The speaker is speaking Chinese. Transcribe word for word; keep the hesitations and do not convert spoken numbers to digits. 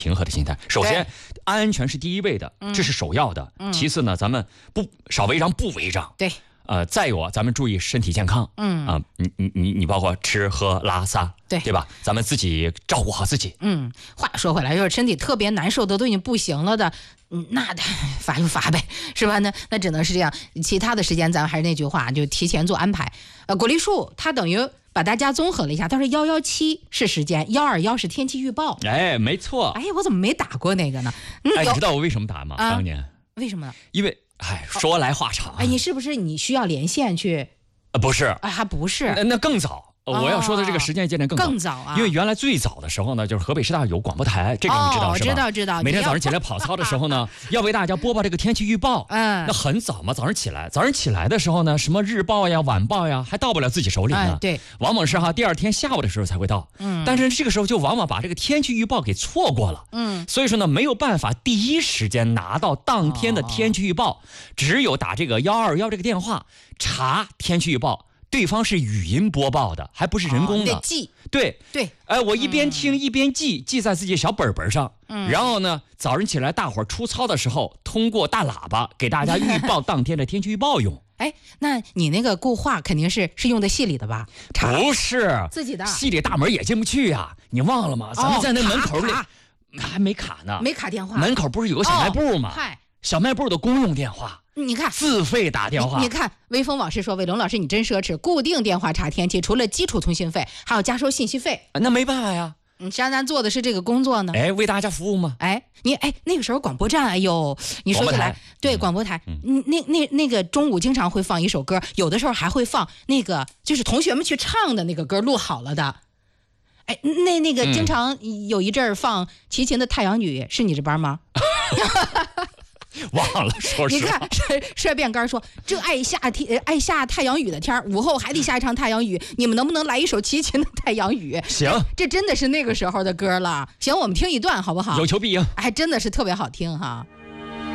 平和的心态。首先，安全是第一位的， 嗯、 这是首要的。嗯、其次呢，咱们不少违章不违章。 对。 呃，再有啊，咱们注意身体健康。嗯啊、呃，你你你你包括吃喝拉撒， 对对吧？咱们自己照顾好自己。 嗯，话说回来，就是身体特别难受的都已经不行了的，嗯，那罚就罚呗，是吧？那那只能是这样。其他的时间，咱们还是那句话，就提前做安排。呃，果栗树它等于把大家综合了一下，他说幺幺七是时间，幺二幺是天气预报。 哎，没错。 哎，我怎么没打过那个呢？ 嗯、哎，你知道我为什么打吗？啊、当年为什么呢？ 因为。哎，说来话长、啊。 哎，你是不是你需要连线去？ 呃，不是， 啊，还不是， 那那更早。我要说的这个时间节点更早， 更早啊！ 因为原来最早的时候呢，就是河北师大有广播台，这个你知道是吧？ 知道知道。 每天早上起来跑操的时候呢，要为大家播报这个天气预报。嗯，那很早嘛，早上起来，早上起来的时候呢，什么日报呀、晚报呀，还到不了自己手里呢。 哎、对， 往往是哈，第二天下午的时候才会到。嗯，但是这个时候就往往把这个天气预报给错过了。嗯，所以说呢，没有办法第一时间拿到当天的天气预报，哦、只有打这个幺二幺这个电话查天气预报。对方是语音播报的，还不是人工的。 哦、得记。 对对， 哎、呃，我一边听、嗯、一边记，记在自己小本本上。嗯，然后呢，早上起来大伙儿出操的时候，通过大喇叭给大家预报当天的天气预报用。 哎，那你那个固话肯定是是用的系里的吧？ 不是， 自己的。 系里大门也进不去呀、啊，你忘了吗？咱们在那门口里、哦、还没卡呢， 没卡电话。 门口不是有个小卖部吗？ 嗨、哦， 小卖部的公用电话。 你看， 自费打电话。 你, 你看，微风往事说：“伟龙老师，你真奢侈，固定电话查天气，除了基础通信费，还有加收信息费。 那没办法呀， 你谁让咱做的是这个工作呢？ 哎，为大家服务吗？ 哎，你哎，那个时候广播站，哎呦，你说起来，对，广播台，嗯，那那那个中午经常会放一首歌，有的时候还会放那个就是同学们去唱的那个歌，录好了的。哎，那那个经常有一阵儿放齐秦的《太阳雨》，是你这班吗？ 忘了，说实话。 你看，帅帅变杆说：“这爱下天爱下太阳雨的天午后还得下一场太阳雨，你们能不能来一首齐秦的《太阳雨》？” 行， 这真的是那个时候的歌了。行，我们听一段好不好？ 有求必应， 还真的是特别好听哈。